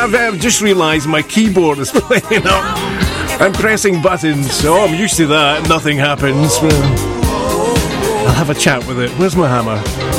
I've just realised my keyboard is playing up. I'm pressing buttons. Oh, I'm used to that. Nothing happens. I'll have a chat with it. Where's my hammer?